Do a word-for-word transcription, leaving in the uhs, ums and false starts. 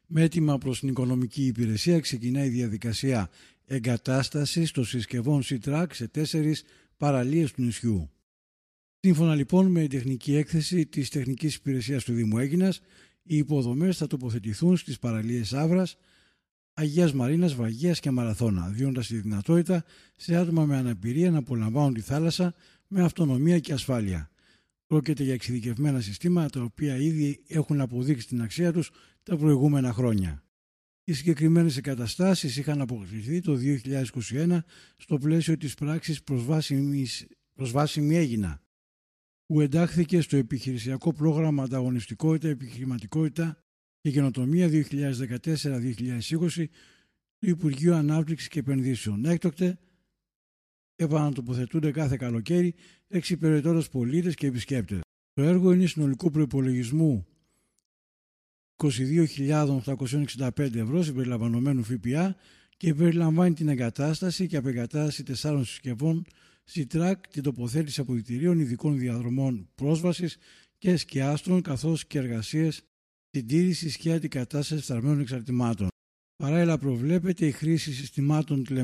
Με έτοιμα προς την οικονομική υπηρεσία ξεκινάει η διαδικασία εγκατάστασης των συσκευών C-Track σε τέσσερις παραλίες του νησιού. Σύμφωνα λοιπόν με την τεχνική έκθεση της Τεχνικής Υπηρεσίας του Δήμου Αίγινας, οι υποδομές θα τοποθετηθούν στις παραλίες Αύρας, Αγίας Μαρίνας, Βαγίας και Μαραθώνα, δίνοντας τη δυνατότητα σε άτομα με αναπηρία να απολαμβάνουν τη θάλασσα με αυτονομία και ασφάλεια. Πρόκειται για εξειδικευμένα συστήματα τα οποία ήδη έχουν αποδείξει την αξία τους τα προηγούμενα χρόνια. Οι συγκεκριμένες εγκαταστάσεις είχαν αποκτηθεί το δύο χιλιάδες είκοσι ένα στο πλαίσιο της πράξης Προσβάσιμη Αίγινα, που εντάχθηκε στο επιχειρησιακό πρόγραμμα Ανταγωνιστικότητα, Επιχειρηματικότητα και Καινοτομία δύο χιλιάδες δεκατέσσερα με δύο χιλιάδες είκοσι του Υπουργείου Ανάπτυξης και Επενδύσεων. Έκτοτε επανατοποθετούνται κάθε καλοκαίρι εξυπηρετώντας πολίτες και επισκέπτες. Το έργο είναι συνολικού προϋπολογισμού είκοσι δύο χιλιάδες οκτακόσια εξήντα πέντε ευρώ συμπεριλαμβανομένου ΦΠΑ και περιλαμβάνει την εγκατάσταση και απεγκατάσταση τεσσάρων συσκευών C-Track, την τοποθέτηση αποδυτηρίων, ειδικών διαδρομών πρόσβασης και σκιάστρων, καθώς και εργασίες συντήρησης και αντικατάστασης φθαρμένων εξαρτημάτων. Παράλληλα προβλέπεται η χρήση συστημάτων τηλεμετρικής